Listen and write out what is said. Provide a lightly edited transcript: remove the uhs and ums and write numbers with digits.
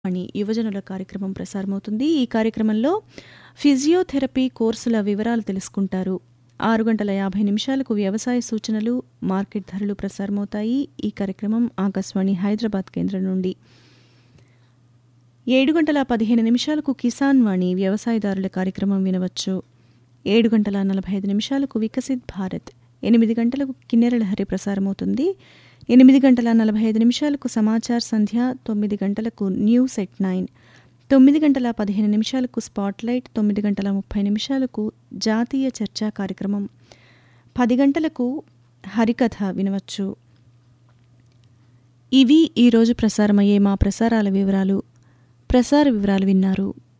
అని యువజనుల కార్యక్రమం ప్రసారమవుతుంది. ఈ కార్యక్రమంలో ఫిజియోథెరపీ కోర్సుల వివరాలు తెలుసుకుంటారు. 6:50 వ్యవసాయ సూచనలు, మార్కెట్ ధరలు ప్రసారమవుతాయి. ఈ కార్యక్రమం ఆకాశవాణి హైదరాబాద్ కేంద్రం నుండి. 7:15 కిసాన్ వాణి వ్యవసాయదారుల కార్యక్రమం వినవచ్చు. 7:45 వికసిత్ భారత్, 8 గంటలకు కిన్నెర లహరి ప్రసారమవుతుంది. 8:45 సమాచార్ సంధ్య, 9 గంటలకు న్యూస్ ఎట్ 9, 9:15 స్పాట్లైట్, 9:30 జాతీయ చర్చా కార్యక్రమం, 10 గంటలకు హరికథ వినవచ్చు. ఇవి ఈరోజు ప్రసారమయ్యే మా ప్రసారాల వివరాలు. ప్రసార వివరాలు విన్నారు.